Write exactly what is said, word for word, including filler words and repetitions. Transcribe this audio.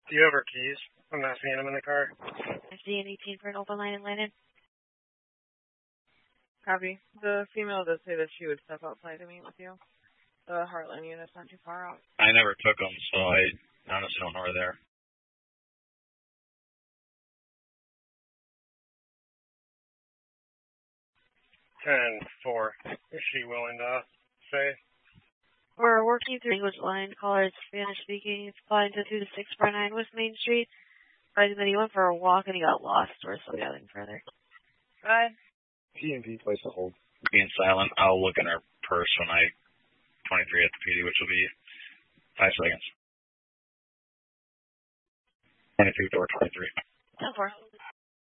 Do you have her keys? I'm not seeing them in the car. I see an eighteen for an open line in Landon. Copy. The female does say that she would step outside to meet with you. The Heartland unit's not too far out. I never took them, so I honestly don't know where they're. ten four. Is she willing to say? We're working through language line. Caller is Spanish speaking. It's flying to two to six four nine West Main Street. Advising that he went for a walk and he got lost. We're still gathering further. Bye. P and P place to hold. Being silent, I'll look in her purse when I twenty-three at the P D, which will be five seconds. twenty-two door twenty-three. ten four.